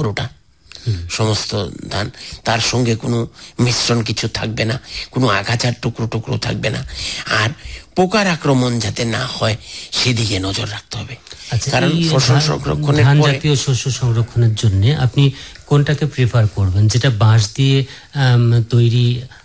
পুরোটা, সমস্ত ধান, তার সঙ্গে কোনো মিশ্রণ কিছু থাকবে না, কোনো আগাছার টুকরো টুকরো থাকবে না, আর পোকার আক্রমণ যাতে না হয় সেদিকে নজর রাখতে হবে। কারণ ফসল সংরক্ষণের ধান পরে জাতীয় শস্য সংরক্ষণের জন্য আপনি কোনটাকে প্রেফার করবেন? যেটা বাঁশ দিয়ে তৈরি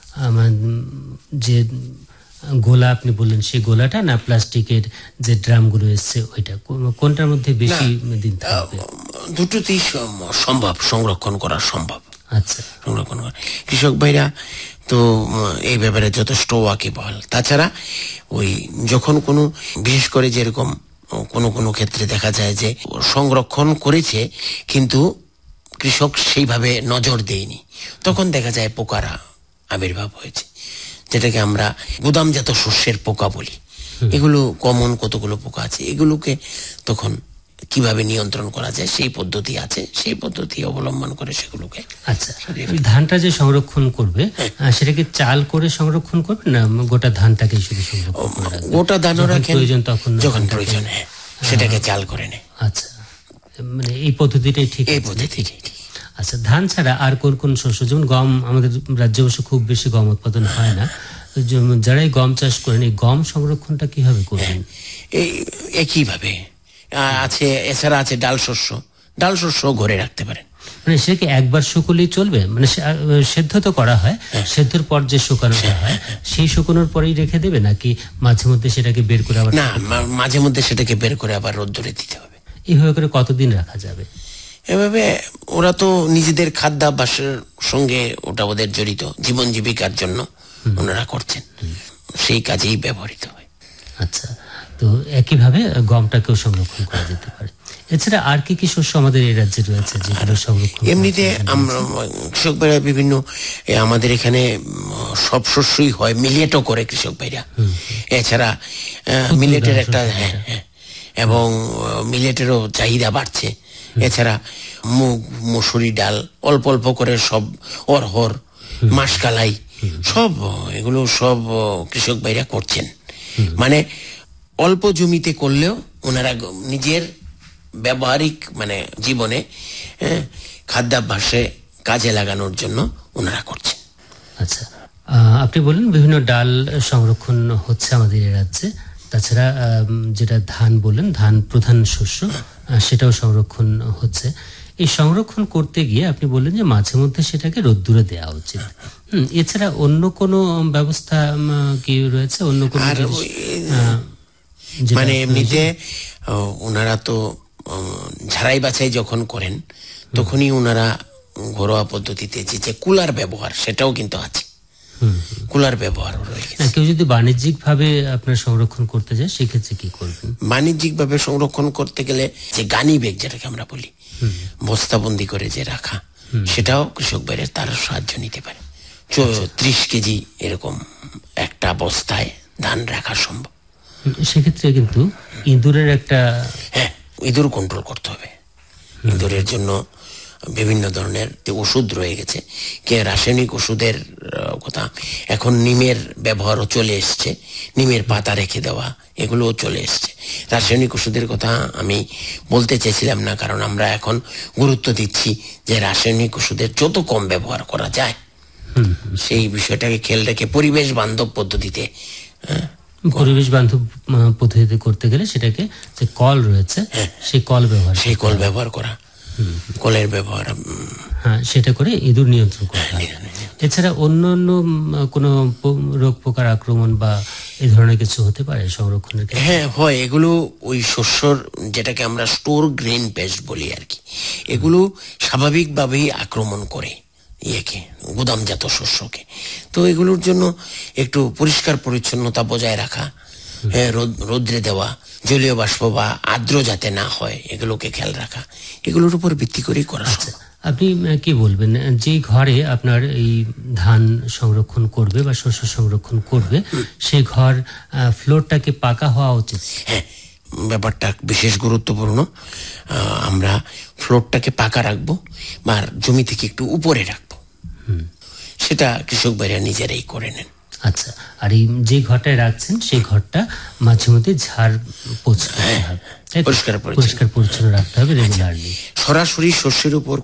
যে গোলা আপনি বললেন সেই গোলাটা, না প্লাস্টিকের যে ড্রামগুলো এসছে ওইটা, কোনটার মধ্যে বেশি দিন থাকবে? দুটোতেই সম্ভব, সংরক্ষণ করা সম্ভব। আচ্ছা, সংরক্ষণ করা, কৃষক ভাইরা তো এই ব্যাপারে যথেষ্ট ওয়াকিবহাল। তাছাড়া ওই যখন কোনো, বিশেষ করে যেরকম কোনো ক্ষেত্রে দেখা যায় যে সংরক্ষণ করেছে কিন্তু কৃষক সেইভাবে নজর দেয়নি, তখন দেখা যায় পোকারা আবির্ভাব হয়েছে, যেটাকে আমরা গুদামজাত শস্যের পোকা বলি। এগুলো কমন কতগুলো পোকা আছে, এগুলোকে তখন কিভাবে নিয়ন্ত্রণ করা যায় সেই পদ্ধতি আছে, সেই পদ্ধতি অবলম্বন করে সেগুলোকে। আচ্ছা, ধানটা যে সংরক্ষণ করবে সেটাকে চাল করে সংরক্ষণ করবে না গোটা ধানটাকে শুধু সংরক্ষণ করবে? গোটা ধানও রাখেন, প্রয়োজন তখন, যখন প্রয়োজন সেটাকে চাল করে নেয়। আচ্ছা, মানে এই পদ্ধতিটাই ঠিক? এই পদ্ধতিটাই ঠিক। আচ্ছা, ধান ছাড়া আর কোন কোন শস্য, যেমন গম, আমাদের রাজ্যে অবশ্য খুব বেশি গম উৎপাদন হয় না, যারাই গম চাষ করেন এই গম সংরক্ষণটা কিভাবে করবেন? এই একইভাবে আছে। এছাড়া আছে ডাল শস্য, ডাল শস্য ঘরে রাখতে পারেন। মানে সেটাকে একবার শুকলেই চলবে? মানে সেদ্ধ তো করা হয়, সেদ্ধর পর যে শুকানোটা হয় সেই শুকানোর পরেই রেখে দেবে, নাকি মাঝে মধ্যে সেটাকে বের করে আবার? না, মাঝে মধ্যে সেটাকে বের করে আবার রোদ্দুরে দিতে হবে। এইভাবে করে কতদিন রাখা যাবে? এভাবে ওরা তো নিজেদের খাদ্যাভ্যাসের সঙ্গে ওটা ওদের জড়িত, জীবন জীবিকার জন্য ওনারা করছেন, সেই কাজেই ব্যবহৃত হয়। আচ্ছা, তো একইভাবে গমটাকেও সংরক্ষণ করা যেতে পারে। এছাড়া আর কি কি শস্য আমাদের এই রাজ্যে রয়েছে যেগুলো সংরক্ষণ? এমনিতে আমরা কৃষক ভাইরা বিভিন্ন, আমাদের এখানে সব শস্যই হয়, মিলেটও করে কৃষক ভাইরা। এছাড়া মিলেটের একটা, এবং মিলেটেরও চাহিদা বাড়ছে। এছাড়া মুগ, মসুরি ডাল, অল্প অল্প করে সব, অরহর, মাসকালাই, সব এগুলো সব কৃষক ভাইরা করছেন। মানে অল্প জমিতে করলেও ওনারা নিজের ব্যবহারিক মানে জীবনে খাদ্যাভ্যাসে কাজে লাগানোর জন্য ওনারা করছেন। আচ্ছা, আপনি বললেন বিভিন্ন ডাল সংরক্ষণ হচ্ছে আমাদের এই রাজ্যে, তাছাড়া যেটা ধান বললেন, ধান প্রধান শস্য, সেটাও সংরক্ষণ হচ্ছে। এই সংরক্ষণ করতে গিয়ে আপনি বললেন যে মাঝে মধ্যে সেটাকে রোদ্দুরে দেওয়া উচিত। এছাড়া অন্য কোনো ব্যবস্থা কি রয়েছে? অন্য কোনো মানে এমনিতে ওনারা তো ঝাড়াই বাছাই যখন করেন তখনই ওনারা ঘরোয়া পদ্ধতিতে যে কুলার ব্যবহার, সেটাও কিন্তু আছে। কুলার ব্যবহার রয়েছে। কেউ যদি বাণিজ্যিক ভাবে আপনার সংরক্ষণ করতে যায় সেক্ষেত্রে কি করবেন? বাণিজ্যিক ভাবে সংরক্ষণ করতে গেলে যে গানি ব্যাগ, যেটাকে আমরা বলি, বস্তাবন্দি করে যে রাখা, সেটাও কৃষক ভাইরা তার সাহায্য নিতে পারে। 30 কেজি এরকম একটা বস্তায় ধান রাখা সম্ভব। সেক্ষেত্রে কিন্তু ইঁদুরের একটা, ইঁদুর কন্ট্রোল করতে হবে। ইঁদুরের জন্য বিভিন্ন ধরনের ওষুধ রয়ে গেছে, কে রাসায়নিক ওষুধের কথা, এখন নিমের ব্যবহারও চলে এসছে, নিমের পাতা রেখে দেওয়া, এগুলোও চলে এসছে। রাসায়নিক ওষুধের কথা আমি বলতে চাইছিলাম না, কারণ আমরা এখন গুরুত্ব দিচ্ছি যে রাসায়নিক ওষুধের যত কম ব্যবহার করা যায় সেই বিষয়টাকে খেয়াল রেখে পরিবেশ বান্ধব পদ্ধতিতে, পরিবেশ বান্ধব পদ্ধতিতে করতে গেলে সেটাকে যে কল রয়েছে সেই কল ব্যবহার করা, কলের ব্যবহার, সেটা করে ইঁদুর নিয়ন্ত্রণ করা। এছাড়া অন্য অন্য কোনো রোগ পোকার আক্রমণ বা এই ধরনের কিছু হতে পারে সংরক্ষণের ক্ষেত্রে? হ্যাঁ, হয়। এগুলো ওই শস্যর, যেটাকে আমরা স্টোর গ্রেন পেস্ট বলি আর কি, এগুলো স্বাভাবিকভাবেই আক্রমণ করে ইয়েকে, গুদামজাত শস্যকে। তো এগুলোর জন্য একটু পরিষ্কার পরিচ্ছন্নতা বজায় রাখা, রোদ্রে দেওয়া, জলীয় বাষ্প বা আর্দ্র যাতে না হয় এগুলোকে খেয়াল রাখা, এগুলোর উপর ভিত্তি করেই করা। আপনি কি বলবেন, যে ঘরে আপনার এই ধান সংরক্ষণ করবে বা শস্য সংরক্ষণ করবে সেই ঘর ফ্লোরটাকে পাকা হওয়া উচিত? হ্যাঁ, ব্যাপারটা বিশেষ গুরুত্বপূর্ণ। আমরা ফ্লোরটাকে পাকা রাখবো বা জমি থেকে একটু উপরে রাখবো, সেটা কৃষক ভাইরা নিজেরাই করে নেন। আচ্ছা, আর এই যে ঘরটায় রাখছেন সেই ঘরটা মাঝে মধ্যে ঝাড় পোছা, পরিষ্কার পরিচ্ছন্ন রাখতে হবে রেগুলারলি। সরাসরি শস্যের উপর